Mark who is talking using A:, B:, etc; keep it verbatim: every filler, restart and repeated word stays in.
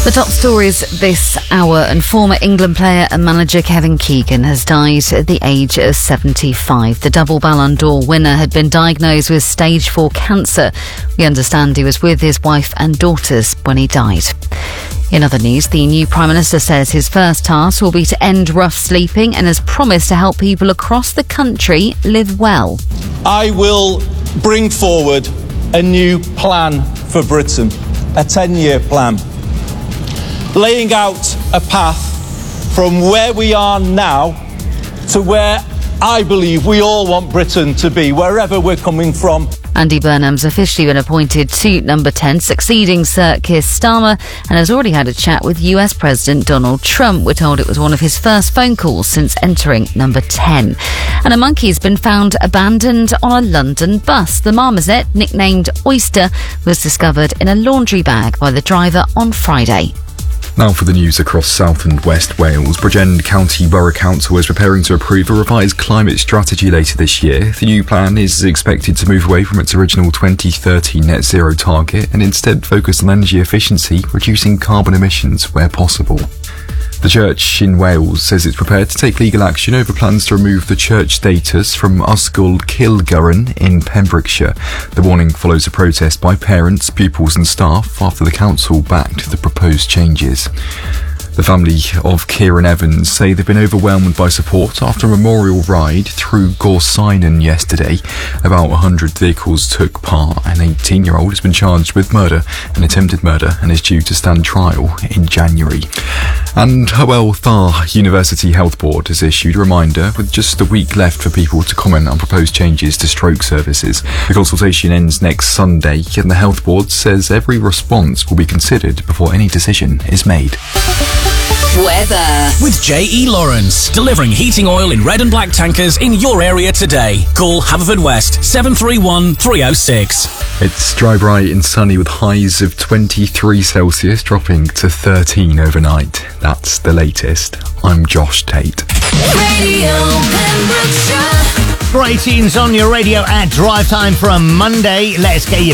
A: The top stories this hour, and former England player and manager Kevin Keegan has died at the age of seventy-five. The double Ballon d'Or winner had been diagnosed with stage four cancer. We understand he was with his wife and daughters when he died. In other news, the new Prime Minister says his first task will be to end rough sleeping and has promised to help people across the country live well.
B: I will bring forward a new plan for Britain, a ten-year plan, laying out a path from where we are now to where I believe we all want Britain to be, wherever we're coming from.
A: Andy Burnham's officially been appointed to number ten, succeeding Sir Keir Starmer, and has already had a chat with U S President Donald Trump. We're told it was one of his first phone calls since entering number ten. And a monkey's been found abandoned on a London bus. The marmoset, nicknamed Oyster, was discovered in a laundry bag by the driver on Friday.
C: Now for the news across South and West Wales. Bridgend County Borough Council is preparing to approve a revised climate strategy later this year. The new plan is expected to move away from its original twenty thirty net zero target and instead focus on energy efficiency, reducing carbon emissions where possible. The church in Wales says it's prepared to take legal action over plans to remove the church status from Ysgol Cilgwran in Pembrokeshire. The warning follows a protest by parents, pupils and staff after the council backed the proposed changes. The family of Kieran Evans say they've been overwhelmed by support after a memorial ride through Gorsinan yesterday. About one hundred vehicles took part. An eighteen-year-old has been charged with murder and attempted murder and is due to stand trial in January. And Hywel Dda University Health Board has issued a reminder with just a week left for people to comment on proposed changes to stroke services. The consultation ends next Sunday, and the Health Board says every response will be considered before any decision is made.
D: Weather with J E Lawrence, delivering heating oil in red and black tankers in your area today. Call Haverfordwest seven three one, three oh six.
C: It's dry, bright and sunny with highs of twenty-three Celsius, dropping to thirteen overnight. That's the latest. I'm Josh Tate.
E: Radio Pembrokeshire. Great tunes on your radio at drive time for a Monday. Let's get you